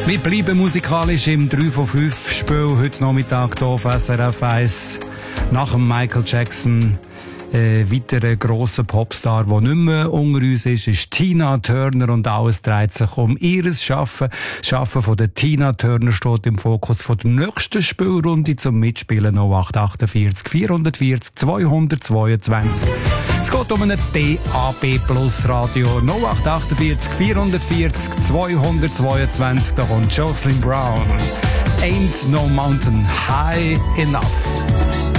Wir bleiben musikalisch im 3 von 5 Spiel heute Nachmittag hier auf SRF 1. Nach dem Michael Jackson weiterer grosser Popstar, der nicht mehr unter uns ist Tina Turner, und alles dreht sich um ihres Schaffen. Das Schaffen von der Tina Turner steht im Fokus von der nächsten Spielrunde zum Mitspielen 0848 440 222. Es geht um ein DAB Plus Radio 0848 440 222. Da kommt Jocelyn Brown. Ain't no mountain high enough.